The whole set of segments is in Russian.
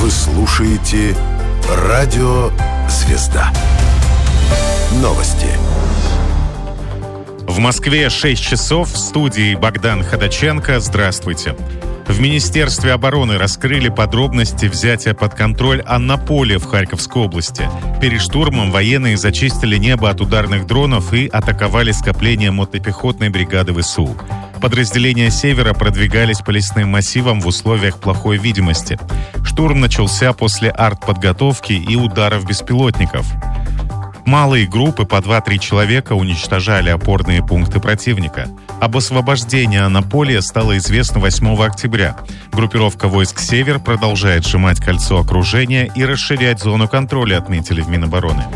Вы слушаете Радио Звезда. Новости. В Москве 6 часов, в студии Богдан Ходаченко. Здравствуйте. В Министерстве обороны раскрыли подробности взятия под контроль Аннаполя в Харьковской области. Перед штурмом военные зачистили небо от ударных дронов и атаковали скопление мотопехотной бригады ВСУ. Подразделения «Севера» продвигались по лесным массивам в условиях плохой видимости. Штурм начался после артподготовки и ударов беспилотников. Малые группы по 2-3 человека уничтожали опорные пункты противника. Об освобождении Аннаполя стало известно 8 октября. Группировка войск «Север» продолжает сжимать кольцо окружения и расширять зону контроля, отметили в Минобороны.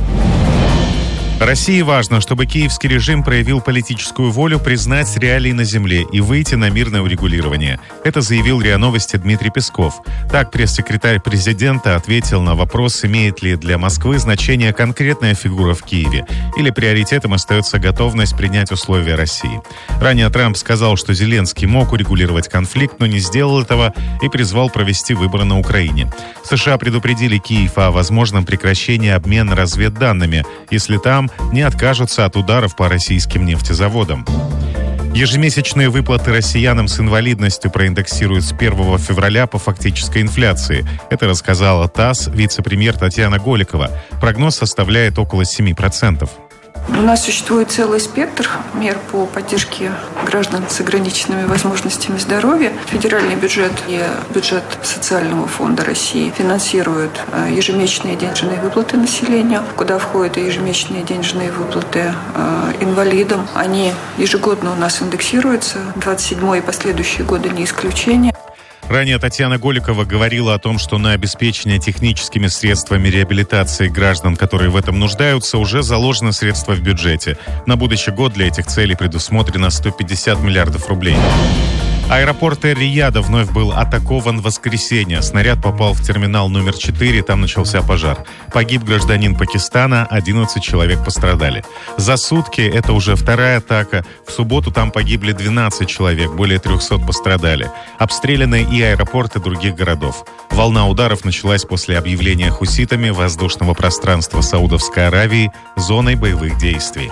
России важно, чтобы киевский режим проявил политическую волю признать реалии на земле и выйти на мирное урегулирование. Это заявил РИА Новости Дмитрий Песков. Так пресс-секретарь президента ответил на вопрос, имеет ли для Москвы значение конкретная фигура в Киеве, или приоритетом остается готовность принять условия России. Ранее Трамп сказал, что Зеленский мог урегулировать конфликт, но не сделал этого и призвал провести выборы на Украине. США предупредили Киев о возможном прекращении обмена разведданными, если там не откажутся от ударов по российским нефтезаводам. Ежемесячные выплаты россиянам с инвалидностью проиндексируют с 1 февраля по фактической инфляции. Это рассказала ТАСС вице-премьер Татьяна Голикова. Прогноз составляет около 7%. У нас существует целый спектр мер по поддержке граждан с ограниченными возможностями здоровья. Федеральный бюджет и бюджет Социального фонда России финансируют ежемесячные денежные выплаты населению, куда входят и ежемесячные денежные выплаты инвалидам. Они ежегодно у нас индексируются, 27-й и последующие годы не исключение. Ранее Татьяна Голикова говорила о том, что на обеспечение техническими средствами реабилитации граждан, которые в этом нуждаются, уже заложено средства в бюджете. На будущий год для этих целей предусмотрено 150 миллиардов рублей. Аэропорт Эр-Рияда вновь был атакован в воскресенье. Снаряд попал в терминал номер 4, там начался пожар. Погиб гражданин Пакистана, 11 человек пострадали. За сутки это уже вторая атака. В субботу там погибли 12 человек, более 300 пострадали. Обстреляны и аэропорты других городов. Волна ударов началась после объявления хуситами воздушного пространства Саудовской Аравии зоной боевых действий.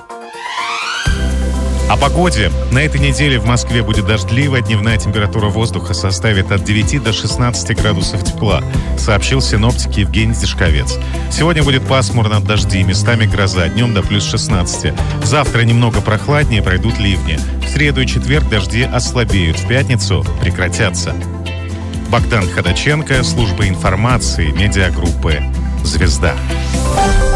О погоде. На этой неделе в Москве будет дождливо. Дневная температура воздуха составит от 9 до 16 градусов тепла, сообщил синоптик Евгений Дешковец. Сегодня будет пасмурно, дожди, местами гроза, днем до плюс 16. Завтра немного прохладнее, пройдут ливни. В среду и четверг дожди ослабеют, в пятницу прекратятся. Богдан Ходаченко, служба информации, медиагруппы «Звезда».